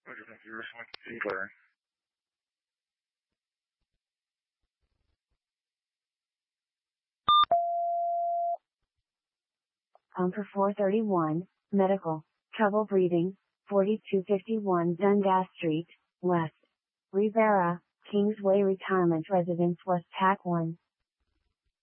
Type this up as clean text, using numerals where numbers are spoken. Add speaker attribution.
Speaker 1: For 431, medical, trouble breathing, 4251 Dundas Street, West. Rivera, Kingsway Retirement Residence West Pack 1.